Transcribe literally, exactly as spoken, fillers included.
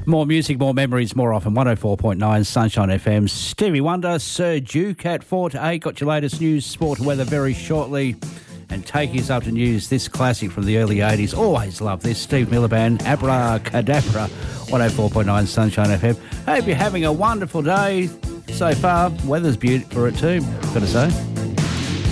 More music, more memories, more often. one oh four point nine Sunshine F M. Stevie Wonder, Sir Duke at four to eight. Got your latest news, sport and weather very shortly. And taking us up to news, this classic from the early eighties. Always love this. Steve Miliband, Abracadabra, one oh four point nine Sunshine F M. Hope you're having a wonderful day so far. Weather's beautiful for it too, got to say.